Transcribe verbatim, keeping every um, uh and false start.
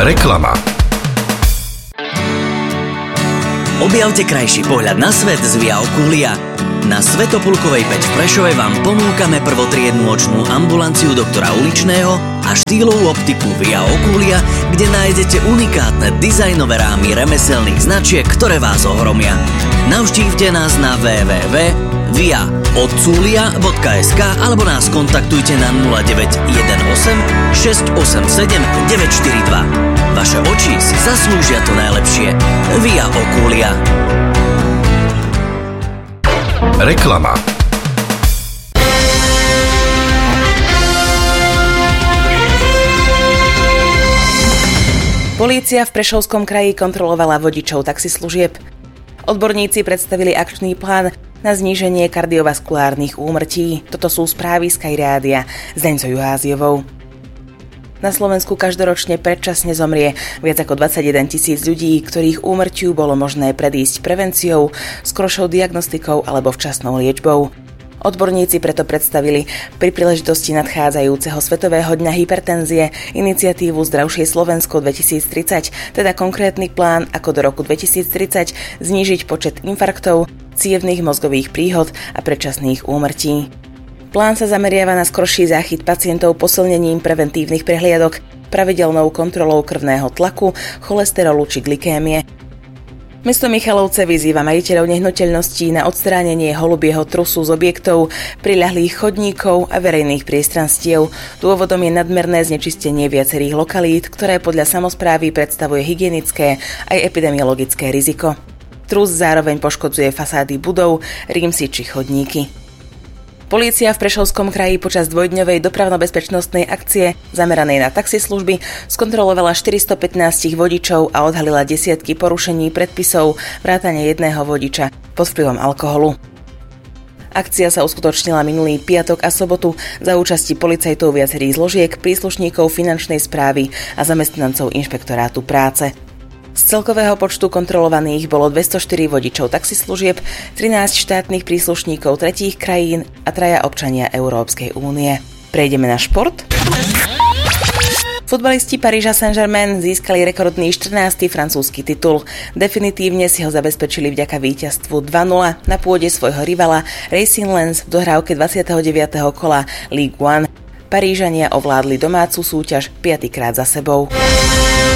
Reklama. Objavte krajší pohľad na svet z Via Oculia. Na Svätopulkovej päť v Prešove vám ponúkame prvotriednu očnú ambulanciu doktora Uličného a štýlovú optiku Via Oculia, kde nájdete unikátne dizajnové rámy remeselných značiek, ktoré vás ohromia. Navštívte nás na w w w bodka via oculia bodka es ká alebo nás kontaktujte na nula deväť jeden osem šesť osem sedem deväť štyri dva. Vaše oči si zaslúžia to najlepšie. Via Oculia. Reklama. Polícia v Prešovskom kraji kontrolovala vodičov taxislúžieb. Odborníci predstavili akčný plán na zníženie kardiovaskulárnych úmrtí. Toto sú správy Sky Rádia s Deňcou Juháziovou. Na Slovensku každoročne predčasne zomrie viac ako dvadsaťjeden tisíc ľudí, ktorých úmrtiu bolo možné predísť prevenciou, skoršou diagnostikou alebo včasnou liečbou. Odborníci preto predstavili pri príležitosti nadchádzajúceho Svetového dňa hypertenzie iniciatívu Zdravšie Slovensko dvetisíctridsať, teda konkrétny plán, ako do roku dvetisíctridsať znížiť počet infarktov, cievnych mozgových príhod a predčasných úmrtí. Plán sa zameriava na skorší záchyt pacientov posilnením preventívnych prehliadok, pravidelnou kontrolou krvného tlaku, cholesterolu či glykémie. Mesto Michalovce vyzýva majiteľov nehnuteľností na odstránenie holubieho trusu z objektov, priľahlých chodníkov a verejných priestranstiev. Dôvodom je nadmerné znečistenie viacerých lokalít, ktoré podľa samosprávy predstavuje hygienické aj epidemiologické riziko. Trus zároveň poškodzuje fasády budov, rímsy či chodníky. Polícia v Prešovskom kraji počas dvojdňovej dopravno-bezpečnostnej akcie zameranej na taxislužby skontrolovala štyristopätnásť vodičov a odhalila desiatky porušení predpisov vrátane jedného vodiča pod vplyvom alkoholu. Akcia sa uskutočnila minulý piatok a sobotu za účasti policajtov viacerých zložiek, príslušníkov finančnej správy a zamestnancov inšpektorátu práce. Z celkového počtu kontrolovaných bolo dvestoštyri vodičov taxislúžieb, trinásť štátnych príslušníkov tretích krajín a traja občania Európskej únie. Prejdeme na šport. Futbalisti Paríža Saint-Germain získali rekordný štrnásty francúzsky titul. Definitívne si ho zabezpečili vďaka víťazstvu dva nula na pôde svojho rivala Racing Lens v dohrávke dvadsiateho deviateho kola Ligue jeden. Parížania ovládli domácu súťaž piatykrát za sebou.